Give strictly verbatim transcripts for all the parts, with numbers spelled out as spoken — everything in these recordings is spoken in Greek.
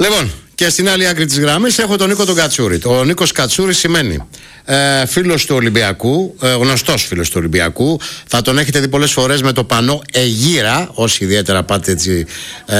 Λοιπόν, και στην άλλη άκρη της γραμμής έχω τον Νίκο τον Κατσούρη. Ο Νίκος Κατσούρης σημαίνει ε, φίλος του Ολυμπιακού, ε, γνωστός φίλος του Ολυμπιακού. Θα τον έχετε δει πολλές φορές με το πανό Αιγύρα, όσοι ιδιαίτερα πάτε έτσι ε,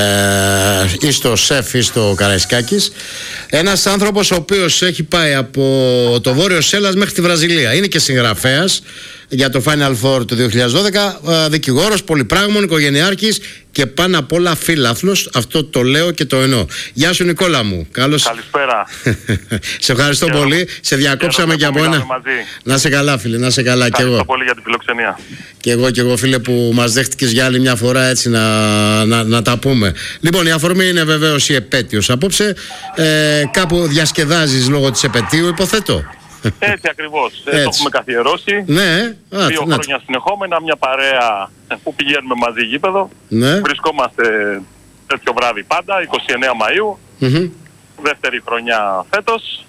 ή στο ΣΕΦ ή στο Καραϊσκάκης. Ένας άνθρωπος ο οποίος έχει πάει από το Βόρειο Σέλλας μέχρι τη Βραζιλία. Είναι και συγγραφέας για το Final Four του δύο χιλιάδες δώδεκα, δικηγόρος, πολυπράγμων, οικογενειάρχης και πάνω απ' όλα φίλαθλος. Αυτό το λέω και το εννοώ. Γεια σου Νικόλα μου. Καλώς... Καλησπέρα. Σε ευχαριστώ Γερό. πολύ. Σε διακόψαμε και από ένα. Μαζί. Να σε καλά φίλε, να σε καλά. Ευχαριστώ και εγώ. πολύ για την φιλοξενία. Και εγώ και εγώ φίλε που μας δέχτηκες για άλλη μια φορά έτσι να, να, να τα πούμε. Λοιπόν, η αφορμή είναι βεβαίως η επέτειος απόψε. Ε, κάπου διασκεδάζεις λόγω της επετείου, υποθέτω. Έτσι ακριβώς. Έτσι. Το έχουμε καθιερώσει. Ναι. Α, Δύο ναι. χρόνια συνεχόμενα, μια παρέα που πηγαίνουμε μαζί γήπεδο. Ναι. Βρισκόμαστε τέτοιο βράδυ πάντα, εικοστή ενάτη Μαΐου. Mm-hmm. Δεύτερη χρονιά φέτος.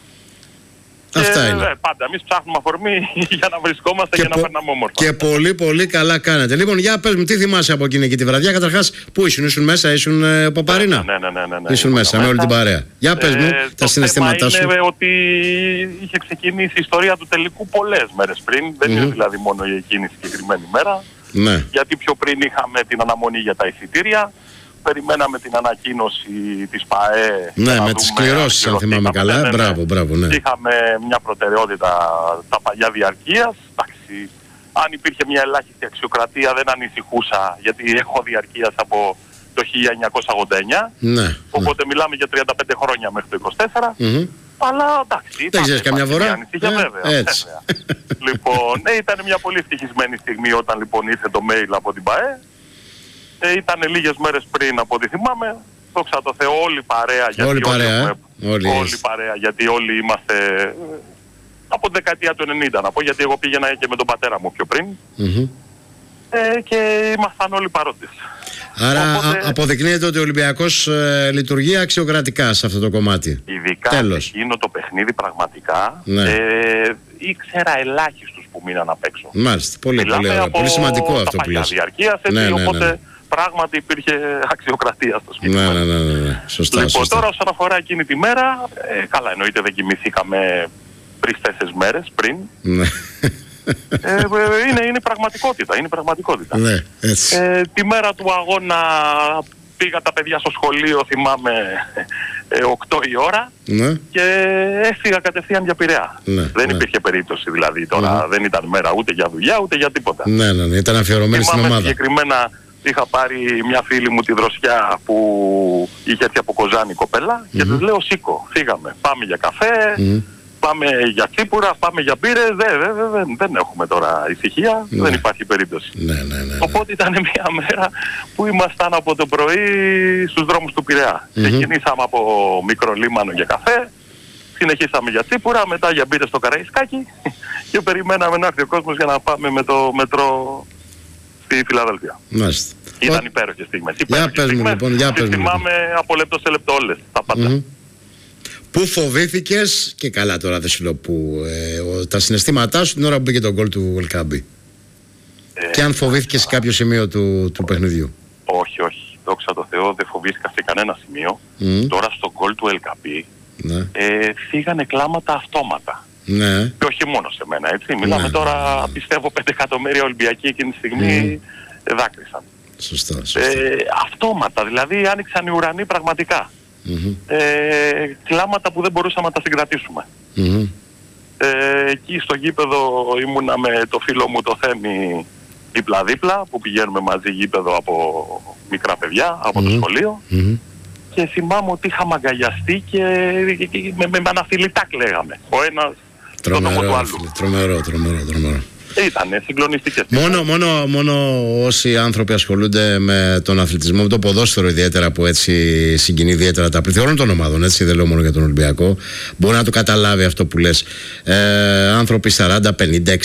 Αυτά και, είναι. Δε, πάντα εμείς ψάχνουμε αφορμή για να βρισκόμαστε και, και να περνάμε όμορφα. Και πολύ πολύ καλά κάνετε. Λοιπόν, για πες μου, τι θυμάσαι από εκείνη και τη βραδιά. Καταρχάς, πού ήσουν, ήσουν μέσα, ήσουν ε, Παπαρίνα. Ναι, ναι, ναι, ναι, ναι. Ήσουν μέσα, μέσα με όλη την παρέα. Για πες μου, ε, τα συναισθήματά σου. Είναι ότι είχε ξεκινήσει η ιστορία του τελικού πολλές μέρες πριν. Δεν mm-hmm. είναι δηλαδή μόνο η εκείνη συγκεκριμένη μέρα. Ναι. Γιατί πιο πριν είχαμε την αναμονή για τα εισιτήρια. Περιμέναμε την ανακοίνωση της ΠΑΕ. Ναι, με τις κληρώσεις αν θυμάμαι καλά. Ναι, ναι. Μπράβο, μπράβο, ναι. Είχαμε μια προτεραιότητα τα παλιά διαρκείας. Εντάξει, αν υπήρχε μια ελάχιστη αξιοκρατία δεν ανησυχούσα, γιατί έχω διαρκείας από το χίλια εννιακόσια ογδόντα εννιά. Ναι, οπότε ναι. μιλάμε για τριάντα πέντε χρόνια μέχρι το είκοσι τέσσερα. Mm-hmm. Αλλά εντάξει, δεν ξέρεις καμιά φορά. Ανησυχία, ε, βέβαια, έτσι. βέβαια. Λοιπόν, ναι, ήταν μια πολύ ευτυχισμένη στιγμή όταν λοιπόν ήρθε το mail από την ΠΑΕ. Ε, ήταν λίγες μέρες πριν από ό,τι θυμάμαι. Δόξα τω Θεώ, όλη παρέα. Γιατί όλη παρέα, όλοι, ε? όλοι, όλη παρέα, γιατί όλοι είμαστε από τη δεκαετία του ενενήντα να πω, γιατί εγώ πήγαινα και με τον πατέρα μου πιο πριν. Mm-hmm. Ε, και ήμασταν όλοι παρόντες. Άρα οπότε, α, αποδεικνύεται ότι ο Ολυμπιακός ε, λειτουργεί αξιοκρατικά σε αυτό το κομμάτι. Ειδικά Τέλος. εκείνο το παιχνίδι πραγματικά ναι. ε, ήξερα ελάχιστους που μείναν απ' έξω. Μάλιστα, πολύ, πολύ, ωραία. Πολύ σημαντικό αυτό που λες. Διαρκείας, έτσι, ναι, ναι, ναι, οπότε ναι. πράγματι υπήρχε αξιοκρατία στο συγκεκριμένο. Ναι, ναι, ναι, ναι. Σωστά, λοιπόν, σωστά. τώρα όσον αφορά εκείνη τη μέρα, ε, καλά εννοείται δεν κοιμηθήκαμε τρεις-τέσσερις μέρες πριν. Ναι. ε, ε, είναι, είναι πραγματικότητα, είναι πραγματικότητα. Ναι, έτσι. Ε, τη μέρα του αγώνα πήγα τα παιδιά στο σχολείο, θυμάμαι, ε, οκτώ η ώρα ναι. και έφυγα κατευθείαν για Πειραιά. Ναι, δεν ναι. υπήρχε περίπτωση δηλαδή τώρα, mm. δεν ήταν μέρα ούτε για δουλειά ούτε για τίποτα. Ναι, ναι, ναι. Ήταν αφιερωμένη στην ομάδα. Συγκεκριμένα είχα πάρει μια φίλη μου τη Δροσιά που είχε έρθει από Κοζάνη κοπέλα mm-hmm. και της λέω σήκω, φύγαμε, πάμε για καφέ, mm. πάμε για τσίπουρα, πάμε για μπύρες, δεν, δεν, δεν, δεν έχουμε τώρα ησυχία, ναι. δεν υπάρχει περίπτωση. Ναι, ναι, ναι, ναι. Οπότε ήταν μια μέρα που ήμασταν από το πρωί στους δρόμους του Πειραιά. Mm-hmm. Ξεκινήσαμε από μικρό λίμανο για καφέ, συνεχίσαμε για τσίπουρα, μετά για μπύρες στο Καραϊσκάκι και περιμέναμε να έρθει ο κόσμος για να πάμε με το μετρό στη Φιλαδέλφια. Μάλιστα. Ήταν υπέροχες στιγμές. Για πες μου λοιπόν, για πες μου. Θυμάμαι από λεπτό σε λεπτό όλες, τα πάντα. Mm-hmm. Πού φοβήθηκες, και καλά τώρα δεν σου λέω που, ε, ο, τα συναισθήματά σου την ώρα που μπήκε το γκολ του Ελκάμπη. Ε, και αν φοβήθηκες σε κάποιο σημείο του, του παιχνιδιού. Όχι, όχι. Δόξα τω Θεώ, δεν φοβήθηκα σε κανένα σημείο. Mm. Τώρα στο γκολ του Ελκάμπη ναι. ε, φύγανε κλάματα αυτόματα. Ναι. Και όχι μόνο σε μένα, έτσι. Μιλάμε ναι, τώρα, ναι. πιστεύω, πέντε εκατομμύρια Ολυμπιακοί εκείνη τη στιγμή mm. δάκρυσαν. Σωστά, σωστά. Ε, αυτόματα, δηλαδή άνοιξαν οι ουρανοί πραγματικά. Mm-hmm. Ε, κλάματα που δεν μπορούσαμε να τα συγκρατήσουμε. Mm-hmm. Ε, εκεί στο γήπεδο ήμουνα με το φίλο μου το Θέμη δίπλα-δίπλα, που πηγαίνουμε μαζί γήπεδο από μικρά παιδιά, από mm-hmm. το σχολείο. Mm-hmm. Και θυμάμαι ότι είχαμε αγκαλιαστεί και με, με, με αναφιλητά κλαίγαμε. Ο ένας στον νόμο του άλλου. Τρομερό, τρομερό, τρομερό. Ήτανε συγκλονιστικές. Μόνο, μόνο, μόνο όσοι άνθρωποι ασχολούνται με τον αθλητισμό, με το ποδόσφαιρο ιδιαίτερα, που έτσι συγκινεί ιδιαίτερα τα πληθώρα όλων των ομάδων, έτσι δεν λέω μόνο για τον Ολυμπιακό, μπορεί να το καταλάβει αυτό που λες. Ε, άνθρωποι σαράντα, πενήντα,